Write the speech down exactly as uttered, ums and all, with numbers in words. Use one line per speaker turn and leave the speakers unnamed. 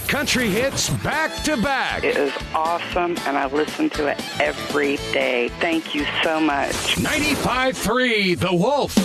country hits back to back.
It is awesome, and I listen to it every day. Thank you so much.
ninety-five three The Wolf.